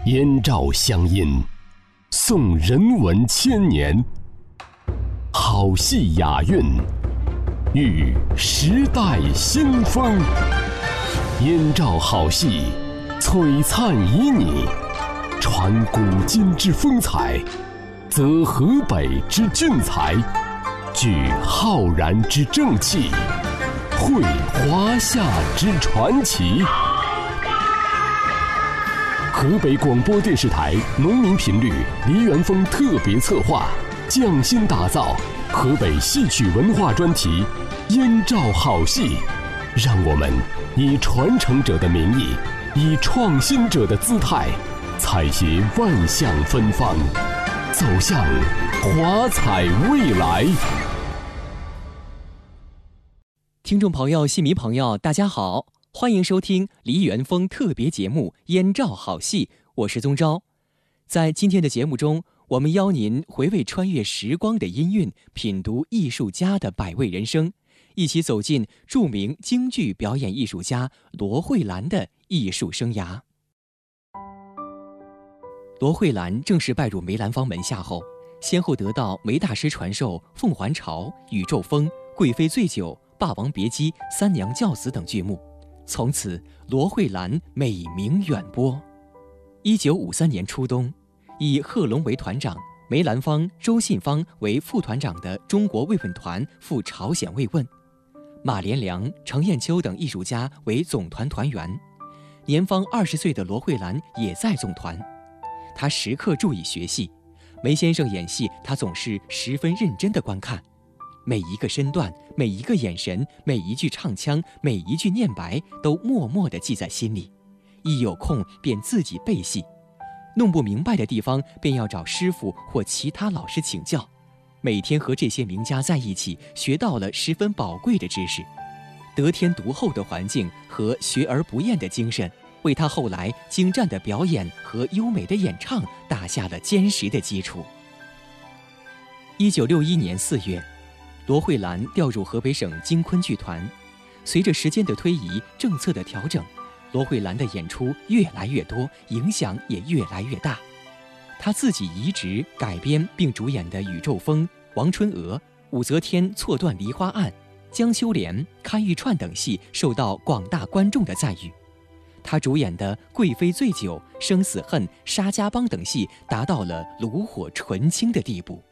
燕赵乡音，颂人文千年；好戏雅韵，遇时代新风。燕赵好戏，璀璨旖旎，传古今之风采，则河北之俊才，聚浩然之正气，绘华夏之传奇。河北广播电视台农民频率梨园风特别策划，匠心打造河北戏曲文化专题《燕赵好戏》，让我们以传承者的名义，以创新者的姿态，采撷万象芬芳，走向华彩未来。 听众朋友、戏迷朋友，大家好，欢迎收听梨园风特别节目《燕赵好戏》，我是宗昭。在今天的节目中，我们邀您回味穿越时光的音韵，品读艺术家的百味人生，一起走进著名京剧表演艺术家罗慧兰的艺术生涯。罗慧兰正式拜入梅兰芳门下后，先后得到梅大师传授《凤还巢》《宇宙风》《贵妃醉酒》《霸王别姬》《三娘教子》等剧目，从此罗慧兰美名远播。1953年初冬，以贺龙为团长，梅兰芳、周信芳为副团长的中国慰问团赴朝鲜慰问，马连良、程砚秋等艺术家为总团团员。年方20岁的罗慧兰也在总团，她时刻注意学戏，梅先生演戏，她总是十分认真地观看，每一个身段，每一个眼神，每一句唱腔，每一句念白，都默默地记在心里。一有空便自己背戏，弄不明白的地方便要找师傅或其他老师请教。每天和这些名家在一起，学到了十分宝贵的知识。得天独厚的环境和学而不厌的精神，为他后来精湛的表演和优美的演唱打下了坚实的基础。1961年4月，罗慧兰调入河北省京昆剧团。随着时间的推移，政策的调整，罗慧兰的演出越来越多，影响也越来越大。她自己移植、改编并主演的《宇宙风》《王春娥》《武则天错断梨花案》《江秋莲》《看玉串》等戏受到广大观众的赞誉。她主演的《贵妃醉酒》《生死恨》《沙家浜》等戏达到了炉火纯青的地步。